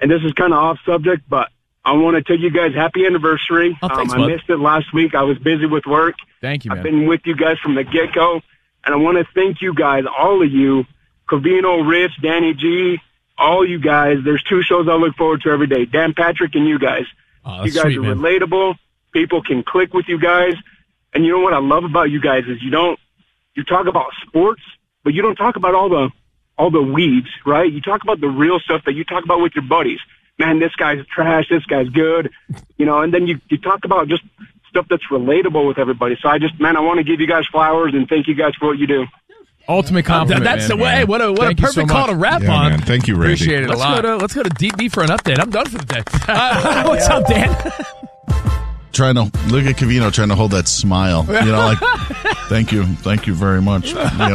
and this is kind of off subject, but I want to tell you guys happy anniversary. Thanks, I missed it last week. I was busy with work. Thank you, man. I've been with you guys from the get-go, and I want to thank you guys, all of you, Covino, Rich, Danny G, all you guys. There's 2 shows I look forward to every day, Dan Patrick and you guys. You guys sweet, are man. relatable. People can click with you guys. And you know what I love about you guys is you talk about sports, but you don't talk about all the weeds, right? You talk about the real stuff that you talk about with your buddies. Man, this guy's trash, this guy's good, and then you talk about just stuff that's relatable with everybody. So I want to give you guys flowers and thank you guys for what you do. Ultimate compliment. That's man, the way. man. What a Thank you perfect so call much. to wrap Yeah, on. man. Thank you, Randy. Appreciate it a lot. Let's go to Deep D for an update. I'm done for the day. What's up, Dan? Trying to look at Covino, trying to hold that smile. Thank you very much.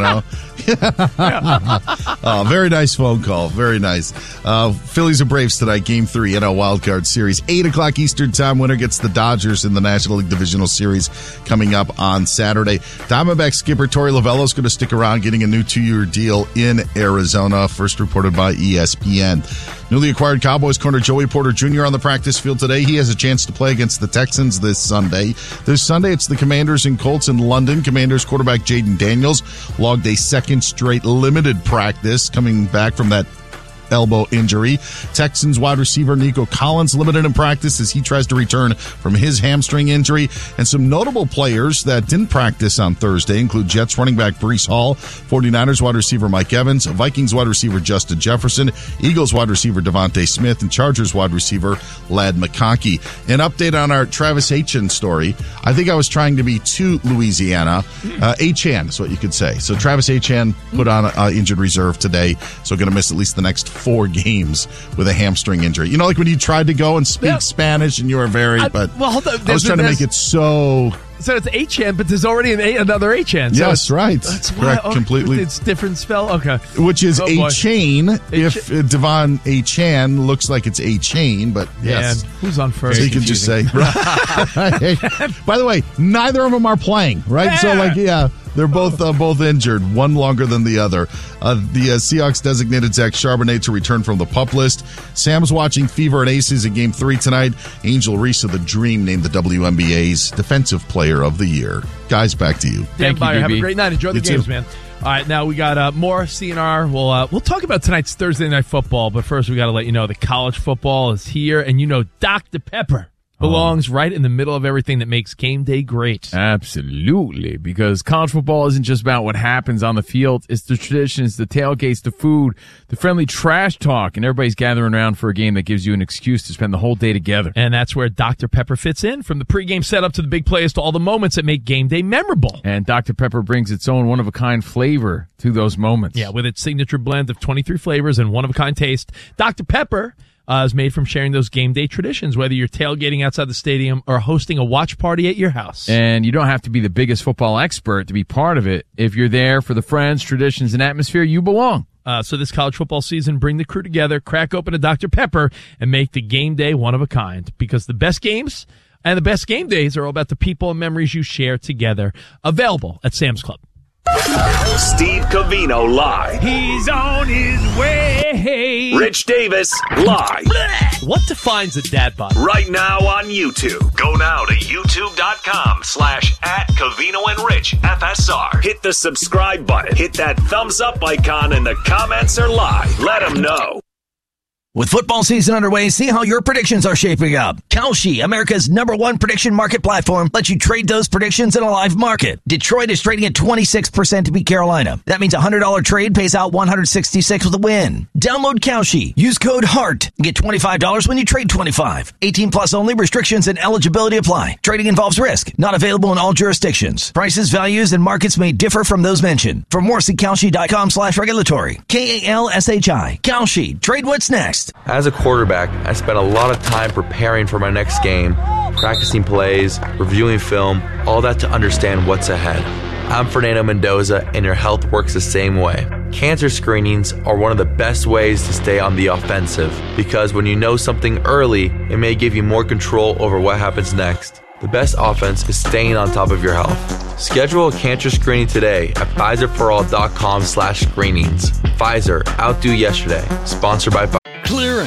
Very nice phone call. Very nice. Phillies and Braves tonight, Game 3 in a wild card series. 8:00 Eastern Time. Winner gets the Dodgers in the National League Divisional Series coming up on Saturday. Diamondback skipper Torey Lovullo is going to stick around, getting a new 2-year deal in Arizona. First reported by ESPN. Newly acquired Cowboys corner Joey Porter Jr. on the practice field today. He has a chance to play against the Texans this Sunday. This Sunday, it's the Commanders and Colts in London. Commanders quarterback Jaden Daniels logged a second straight limited practice coming back from that elbow injury. Texans wide receiver Nico Collins limited in practice as he tries to return from his hamstring injury. And some notable players that didn't practice on Thursday include Jets running back Breece Hall, 49ers wide receiver Mike Evans, Vikings wide receiver Justin Jefferson, Eagles wide receiver Devontae Smith, and Chargers wide receiver Ladd McConkey. An update on our Travis Etienne story. I think I was trying to be too Louisiana. Etienne is what you could say. So Travis Etienne put on injured reserve today, so going to miss at least the next 4 games with a hamstring injury. Like when you tried to go and speak Spanish and you were I was trying to make it so... So it's H-N, but there's already another H-N. So yes, right. That's correct. Completely. It's different spell? Okay. Which is a chain if Devon A-Chan looks like it's a chain, but yes. And who's on first? So you can just say... By the way, neither of them are playing, right? Yeah. So they're both injured, one longer than the other. The Seahawks designated Zach Charbonnet to return from the PUP list. Sam's watching Fever and Aces in Game 3 tonight. Angel Reese of the Dream named the WNBA's Defensive Player of the Year. Guys, back to you. Dan Thank Byer, you, have a DB. great night. Enjoy the games, man. All right, now we got more CNR. We'll talk about tonight's Thursday Night Football, but first we got to let you know that college football is here, and Dr. Pepper belongs right in the middle of everything that makes game day great. Absolutely, because college football isn't just about what happens on the field. It's the traditions, the tailgates, the food, the friendly trash talk, and everybody's gathering around for a game that gives you an excuse to spend the whole day together. And that's where Dr. Pepper fits in, from the pregame setup to the big plays to all the moments that make game day memorable. And Dr. Pepper brings its own one-of-a-kind flavor to those moments. Yeah, with its signature blend of 23 flavors and one-of-a-kind taste, Dr. Pepper is made from sharing those game day traditions, whether you're tailgating outside the stadium or hosting a watch party at your house. And you don't have to be the biggest football expert to be part of it. If you're there for the friends, traditions, and atmosphere, you belong. So this college football season, bring the crew together, crack open a Dr. Pepper, and make the game day one of a kind. Because the best games and the best game days are all about the people and memories you share together. Available at Sam's Club. Steve Covino live. He's on his way. Rich Davis live. What defines a dad bod? Right now on YouTube. Go now to youtube.com/@CovinoandRichFSR. Hit the subscribe button. Hit that thumbs up icon and the comments are live. Let them know. With football season underway, see how your predictions are shaping up. Kalshi, America's #1 prediction market platform, lets you trade those predictions in a live market. Detroit is trading at 26% to beat Carolina. That means a $100 trade pays out $166 with a win. Download Kalshi. Use code HEART and get $25 when you trade 25. 18 plus only. Restrictions and eligibility apply. Trading involves risk. Not available in all jurisdictions. Prices, values, and markets may differ from those mentioned. For more, see Kalshi.com/regulatory. KALSHI. Kalshi. Trade what's next. As a quarterback, I spent a lot of time preparing for my next game, practicing plays, reviewing film, all that to understand what's ahead. I'm Fernando Mendoza, and your health works the same way. Cancer screenings are one of the best ways to stay on the offensive, because when you know something early, it may give you more control over what happens next. The best offense is staying on top of your health. Schedule a cancer screening today at PfizerForAll.com/screenings. Pfizer, outdo yesterday. Sponsored by Pfizer. Clearance.